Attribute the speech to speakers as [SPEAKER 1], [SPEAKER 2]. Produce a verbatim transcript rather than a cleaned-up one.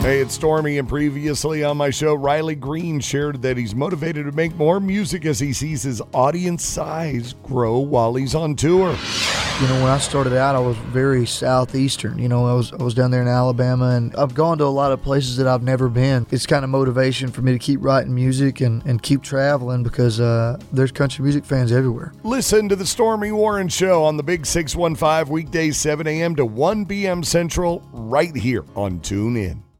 [SPEAKER 1] Hey, it's Stormy, and previously on my show, Riley Green shared that he's motivated to make more music as he sees his audience size grow while he's on tour.
[SPEAKER 2] You know, when I started out, I was very southeastern. You know, I was I was down there in Alabama, and I've gone to a lot of places that I've never been. It's kind of motivation for me to keep writing music and, and keep traveling because uh, there's country music fans everywhere.
[SPEAKER 1] Listen to the Stormy Warren Show on the Big six one five, weekdays seven a.m. to one p.m. Central, right here on TuneIn.